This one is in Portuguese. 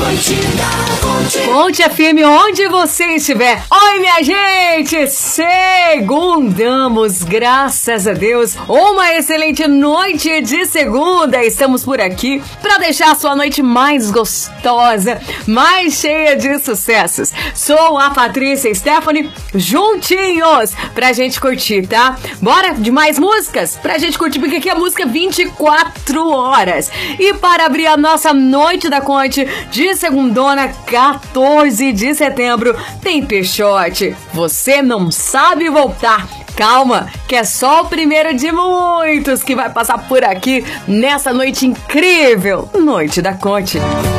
Ponte FM, onde você estiver. Oi, minha gente! Segundamos, graças a Deus. Uma excelente noite de segunda. Estamos por aqui para deixar a sua noite mais gostosa, mais cheia de sucessos. Sou a Patrícia Stephanie, juntinhos pra gente curtir, tá? Bora de mais músicas? Pra gente curtir, porque aqui é música 24 horas. E para abrir a nossa noite da Conte de segundona, 14 de setembro, tem Peixote. Você não sabe voltar. Calma, que é só o primeiro de muitos que vai passar por aqui nessa noite incrível, Noite da Conte.